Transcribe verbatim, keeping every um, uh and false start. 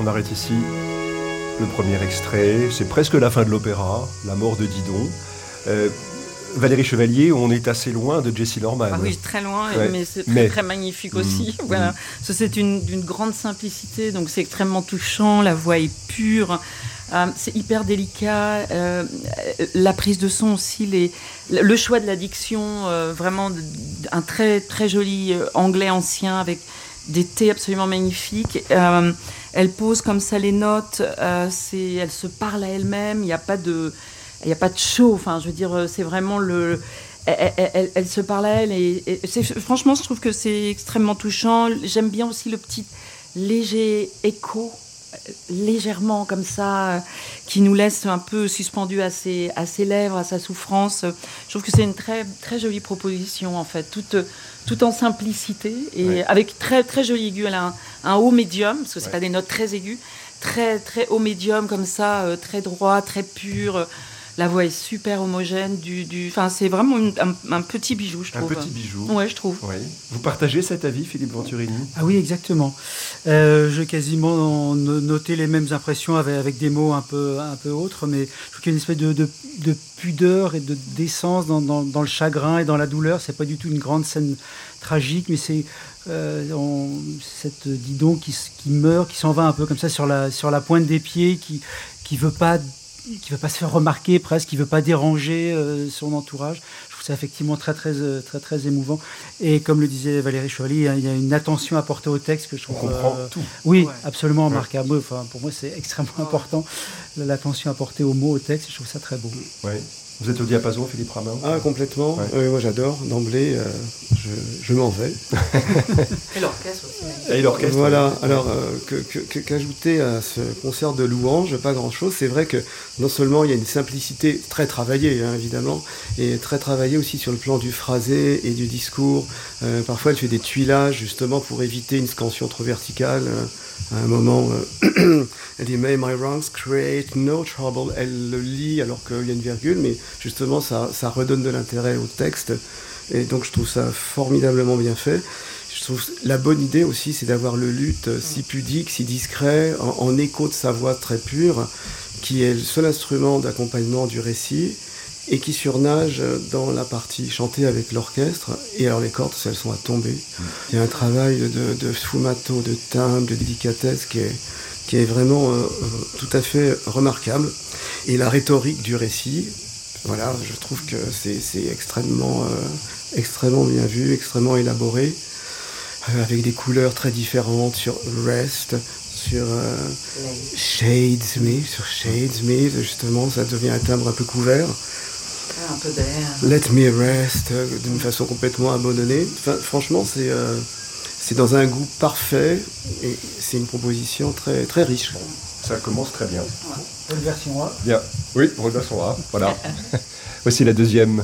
On arrête ici le premier extrait. C'est presque la fin de l'opéra, la mort de Didon. Euh, Valérie Chevalier, on est assez loin de Jessye Norman. Ah oui, très loin, ouais. mais c'est très, mais... très magnifique aussi. Mmh, voilà. mmh. C'est une, d'une grande simplicité, donc c'est extrêmement touchant, la voix est pure, euh, c'est hyper délicat, euh, la prise de son aussi, les, le choix de la diction, euh, vraiment un très, très joli anglais ancien avec des T absolument magnifiques. Euh, elle pose comme ça les notes, euh, c'est, elle se parle à elle-même, il n'y a pas de... Il n'y a pas de show, enfin, je veux dire, c'est vraiment le... Elle, elle, elle, elle se parle à elle et, et c'est, franchement, je trouve que c'est extrêmement touchant. J'aime bien aussi le petit léger écho, légèrement comme ça, qui nous laisse un peu suspendus à ses, à ses lèvres, à sa souffrance. Je trouve que c'est une très, très jolie proposition, en fait, toute, tout en simplicité et ouais. avec très, très joli aigu. Elle a un, un haut médium, parce que ce n'est ouais. pas des notes très aiguës, très, très haut médium comme ça, euh, très droit, très pur. La voix est super homogène. Du, du... Enfin, c'est vraiment une, un, un petit bijou, je trouve. Un petit bijou. Ouais, je trouve. Oui. Vous partagez cet avis, Philippe Venturini ? Ah oui, exactement. Euh, j'ai quasiment noté les mêmes impressions avec, avec des mots un peu, un peu autres, mais je trouve qu'il y a une espèce de, de, de pudeur et de décence dans, dans, dans le chagrin et dans la douleur. C'est pas du tout une grande scène tragique, mais c'est euh, on, cette Didon qui, qui meurt, qui s'en va un peu comme ça sur la, sur la pointe des pieds, qui qui veut pas qui veut pas se faire remarquer presque, qui veut pas déranger euh, son entourage. Je trouve ça effectivement très très très très émouvant. Et comme le disait Valérie Chevalier, il y a une attention apportée au texte que je trouve. On comprend euh, tout. Oui, ouais. absolument ouais. remarquable. Enfin, pour moi, c'est extrêmement ouais. important l'attention apportée aux mots, au texte. Je trouve ça très beau. Ouais. Vous êtes au diapason, Philippe Ramin ? Ah, complètement. Ouais. Euh, moi, j'adore. D'emblée, euh, je, je m'en vais. Et l'orchestre aussi. Et l'orchestre. Voilà. Ouais. Alors, euh, que, que, qu'ajouter à ce concert de louanges, pas grand-chose. C'est vrai que non seulement il y a une simplicité très travaillée, hein, évidemment, et très travaillée aussi sur le plan du phrasé et du discours. Euh, parfois, elle fait des tuilages, justement, pour éviter une scansion trop verticale. Euh, à un moment, euh, elle dit « May my wrongs create no trouble ». Elle le lit alors qu'il y a une virgule, mais justement, ça, ça redonne de l'intérêt au texte. Et donc, je trouve ça formidablement bien fait. Je trouve la bonne idée aussi, c'est d'avoir le luth si pudique, si discret, en, en écho de sa voix très pure, qui est le seul instrument d'accompagnement du récit et qui surnage dans la partie chantée avec l'orchestre. Et alors les cordes, elles sont à tomber. Il y a un travail de, de sfumato, de timbre, de délicatesse qui est, qui est vraiment euh, tout à fait remarquable. Et la rhétorique du récit, voilà, je trouve que c'est, c'est extrêmement, euh, extrêmement bien vu, extrêmement élaboré, euh, avec des couleurs très différentes sur Rest, sur euh, Shades Me, sur Shades Me, justement, ça devient un timbre un peu couvert. Un peu d'air. Let Me Rest, euh, d'une façon complètement abandonnée. Enfin, franchement, c'est, euh, c'est dans un goût parfait et c'est une proposition très, très riche. Bon, ça commence très bien. Bonne version A. Bien, oui, bonne version A, voilà. Voici la deuxième.